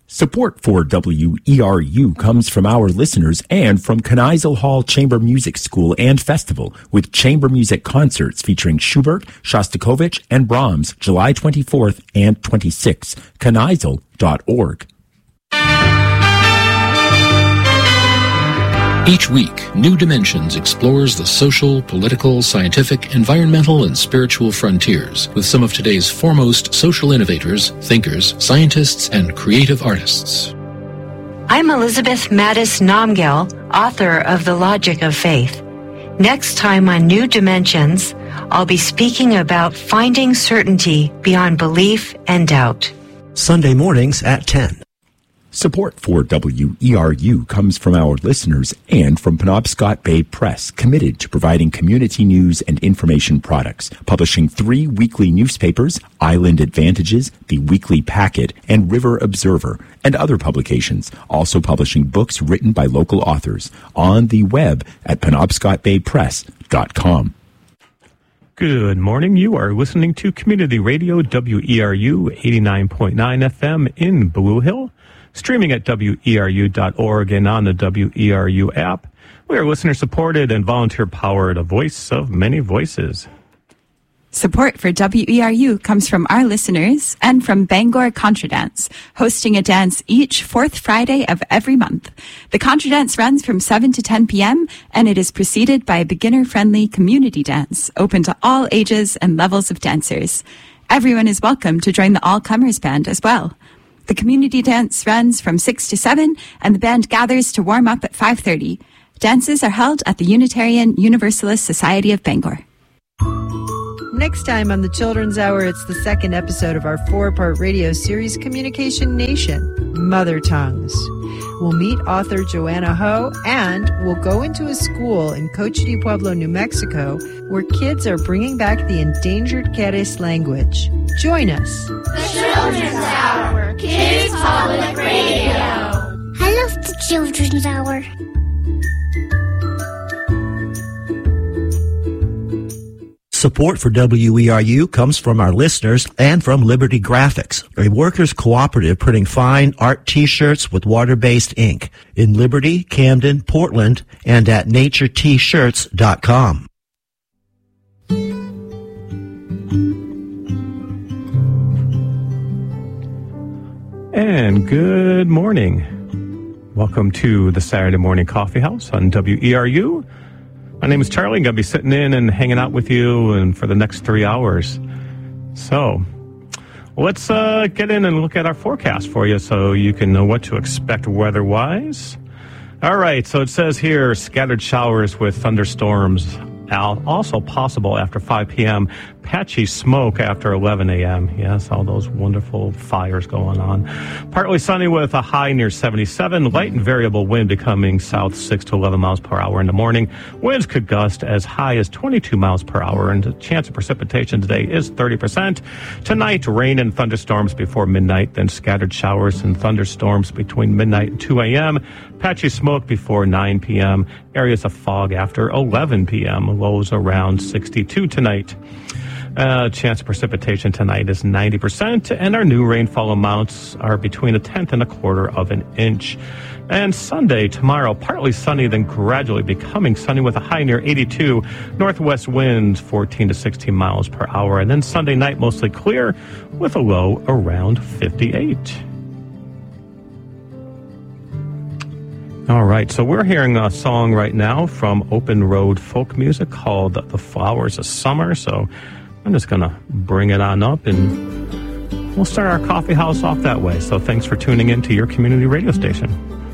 Support for WERU comes from our listeners and from Kneisel Hall Chamber Music School and Festival, with chamber music concerts featuring Schubert, Shostakovich, and Brahms, July 24th and 26th. Kneisel.org. Each week, New Dimensions explores the social, political, scientific, environmental, and spiritual frontiers with some of today's foremost social innovators, thinkers, scientists, and creative artists. I'm Elizabeth Mattis Namgyal, author of The Logic of Faith. Next time on New Dimensions, I'll be speaking about finding certainty beyond belief and doubt. Sunday mornings at 10. Support for WERU comes from our listeners and from Penobscot Bay Press, committed to providing community news and information products, publishing 3 weekly newspapers, Island Advantages, The Weekly Packet, and River Observer, and other publications, also publishing books written by local authors, on the web at penobscotbaypress.com. Good morning. You are listening to Community Radio WERU 89.9 FM in Blue Hill. Streaming at WERU.org and on the WERU app. We are listener-supported and volunteer-powered, a voice of many voices. Support for WERU comes from our listeners and from Bangor Contra Dance, hosting a dance each 4th Friday of every month. The Contra Dance runs from 7 to 10 p.m., and it is preceded by a beginner-friendly community dance, open to all ages and levels of dancers. Everyone is welcome to join the all-comers band as well. The community dance runs from 6 to 7, and the band gathers to warm up at 5:30. Dances are held at the Unitarian Universalist Society of Bangor. Next time on the Children's Hour, it's the second episode of our 4-part radio series, Communication Nation, Mother Tongues. We'll meet author Joanna Ho, and we'll go into a school in Coche de Pueblo, New Mexico, where kids are bringing back the endangered Keres language. Join us. The Children's Hour, Kids Public Radio. I love the Children's Hour. Support for WERU comes from our listeners and from Liberty Graphics, a workers' cooperative printing fine art T-shirts with water-based ink in Liberty, Camden, Portland, and at naturetshirts.com. And good morning. Welcome to the Saturday Morning Coffee House on WERU. My name is Charlie. I'm going to be sitting in and hanging out with you and for the next 3 hours. So let's get in and look at our forecast for you so you can know what to expect weather-wise. All right, so it says here, scattered showers with thunderstorms also possible after 5 p.m., patchy smoke after 11 a.m. Yes, all those wonderful fires going on. Partly sunny with a high near 77. Light and variable wind becoming south 6 to 11 miles per hour in the morning. Winds could gust as high as 22 miles per hour, and the chance of precipitation today is 30%. Tonight, rain and thunderstorms before midnight, then scattered showers and thunderstorms between midnight and 2 a.m. Patchy smoke before 9 p.m. Areas of fog after 11 p.m. Lows around 62 tonight. Chance of precipitation tonight is 90%, and our new rainfall amounts are between 1/10 and 1/4 of an inch. And Sunday, tomorrow, partly sunny, then gradually becoming sunny with a high near 82. Northwest winds 14 to 16 miles per hour. And then Sunday night, mostly clear with a low around 58. All right, so we're hearing a song right now from Open Road Folk Music called The Flowers of Summer. So I'm just going to bring it on up, and we'll start our coffee house off that way. So thanks for tuning in to your community radio station.